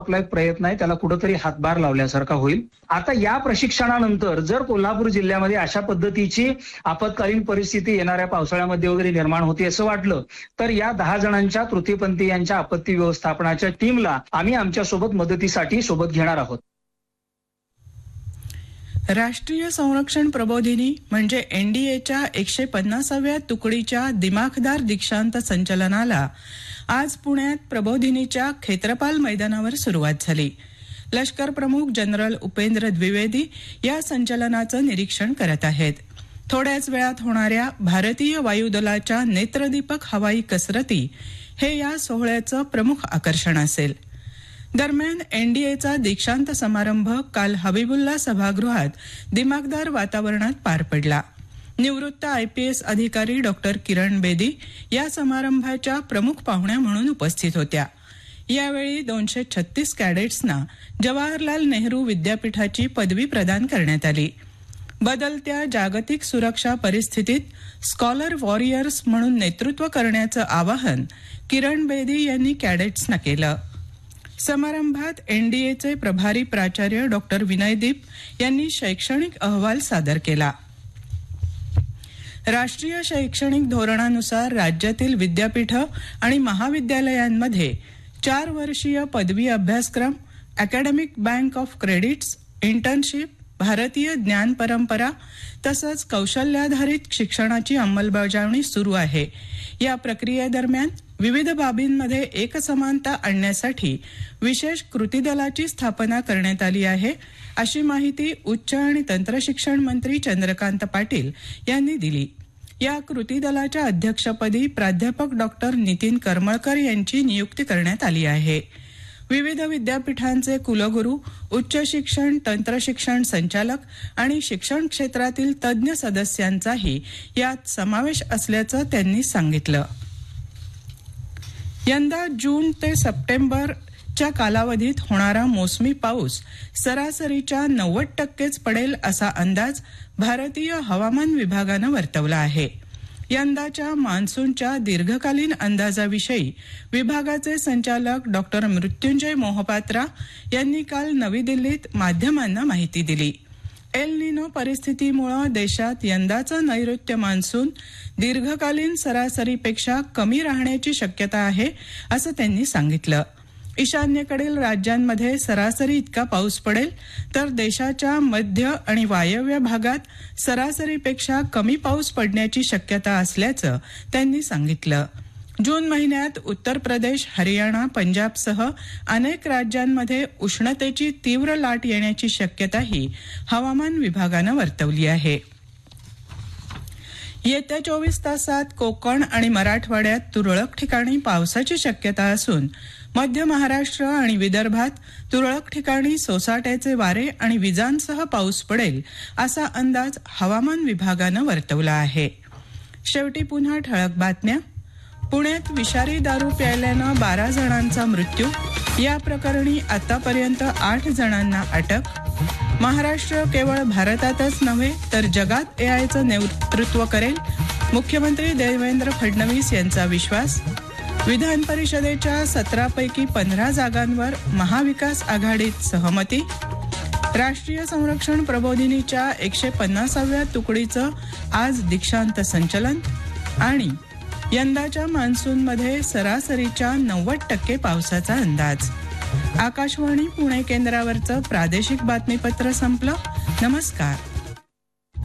आपला एक प्रयत्न आहे, त्याला कुठेतरी हातभार लावल्यासारखा होईल. आता या प्रशिक्षणानंतर जर कोल्हापूर जिल्ह्यामध्ये अशा पद्धतीची आपत्कालीन परिस्थिती येणाऱ्या पावसाळ्यामध्ये वगैरे निर्माण होते असं वाटलं, तर या 10 जणांच्या तृतीयपंथी यांच्या आपत्ती व्यवस्थापनाच्या टीमला आम्ही आमच्यासोबत मदतीसाठी सोबत घेणार आहोत. राष्ट्रीय संरक्षण प्रबोधिनी म्हणजे NDAच्या 150व्या तुकडीच्या दिमाखदार दीक्षांत संचलनाला आज पुण्यात प्रबोधिनीच्या खेत्रपाल मैदानावर सुरुवात झाली. लष्कर प्रमुख जनरल उपेंद्र द्विवेदी या संचलनाचं निरीक्षण करत आहेत. थोड्याच वेळात होणाऱ्या भारतीय वायुदलाच्या नेत्रदीपक हवाई कसरती हे या सोहळ्याचं प्रमुख आकर्षण असेल. दरम्यान NDAचा दीक्षांत समारंभ काल हबीबुल्ला सभागृहात दिमाखदार वातावरणात पार पडला. निवृत्त IPS अधिकारी डॉक्टर किरण बेदी या समारंभाच्या प्रमुख पाहुण्या म्हणून उपस्थित होत्या. यावेळी 236 कॅडेट्सना जवाहरलाल नेहरू विद्यापीठाची पदवी प्रदान करण्यात आली. बदलत्या जागतिक सुरक्षा परिस्थितीत स्कॉलर वॉरियर्स म्हणून नेतृत्व करण्याचं आवाहन किरण बेदी यांनी कॅडेट्सना केलं. समारंभात NDAचे प्रभारी प्राचार्य डॉक्टर विनयदीप यांनी शैक्षणिक अहवाल सादर केला. राष्ट्रीय शैक्षणिक धोरणानुसार राज्यातील विद्यापीठं आणि महाविद्यालयांमध्ये 4 वर्षीय पदवी अभ्यासक्रम, academic bank of credits, internship, भारतीय ज्ञान परंपरा तसंच कौशल्याधारित शिक्षणाची अंमलबजावणी सुरू आहे. या प्रक्रियेदरम्यान विविध बाबींमध्ये एकसमानता आणण्यासाठी विशेष कृती दलाची स्थापना करण्यात आली आहे, अशी माहिती उच्च आणि तंत्रशिक्षण मंत्री चंद्रकांत पाटील यांनी दिली. या कृती दलाच्या अध्यक्षपदी प्राध्यापक डॉक्टर नितीन करमळकर यांची नियुक्ती करण्यात आली आहे. विविध विद्यापीठांचे कुलगुरू, उच्च शिक्षण तंत्रशिक्षण संचालक आणि शिक्षण क्षेत्रातील तज्ज्ञ सदस्यांचाही यात समावेश असल्याचं त्यांनी सांगितलं. यंदा जून ते सप्टेंबरच्या कालावधीत होणारा मोसमी पाऊस सरासरीच्या 90%च पडेल असा अंदाज भारतीय हवामान विभागानं वर्तवला आहे. यंदाच्या मान्सूनच्या दीर्घकालीन अंदाजाविषयी विभागाचे संचालक डॉक्टर मृत्युंजय मोहपात्रा यांनी काल नवी दिल्लीत माध्यमांना माहिती दिली. एल निनो परिस्थितीमुळे देशात यंदाचा नैऋत्य मान्सून दीर्घकालीन सरासरीपेक्षा कमी राहण्याची शक्यता आहे, असं त्यांनी सांगितलं. ईशान्येकडील राज्यांमध्ये सरासरी इतका पाऊस पडेल, तर देशाच्या मध्य आणि वायव्य भागात सरासरीपेक्षा कमी पाऊस पडण्याची शक्यता असल्याचं त्यांनी सांगितलं. जून महिन्यात उत्तर प्रदेश, हरियाणा, पंजाबसह अनेक राज्यांमध्ये उष्णतेची तीव्र लाट येण्याची शक्यताही हवामान विभागानं वर्तवली आहे. येत्या 24 तासात कोकण आणि मराठवाड्यात तुरळक ठिकाणी पावसाची शक्यता असून मध्य महाराष्ट्र आणि विदर्भात तुरळक ठिकाणी सोसाट्याचे वारे आणि विजांसह पाऊस पडेल, असा अंदाज हवामान विभागानं वर्तवला आहे. शेवटी पुन्हा ठळक बातम्या. पुण्यात विषारी दारू प्यायल्यानं 12 जणांचा मृत्यू. या प्रकरणी आतापर्यंत 8 जणांना अटक. महाराष्ट्र केवळ भारतातच नव्हे तर जगात AIचं नेतृत्व करेल, मुख्यमंत्री देवेंद्र फडणवीस यांचा विश्वास. विधान परिषदेच्या 17 पैकी 15 जागांवर महाविकास आघाडीत सहमती. राष्ट्रीय संरक्षण प्रबोधिनीच्या 150व्या तुकडीचं आज दीक्षांत संचलन. आणि यंदाच्या मान्सूनमध्ये सरासरीच्या 90% पावसाचा अंदाज. आकाशवाणी पुणे केंद्रावरचं प्रादेशिक बातमीपत्र संपलं. नमस्कार.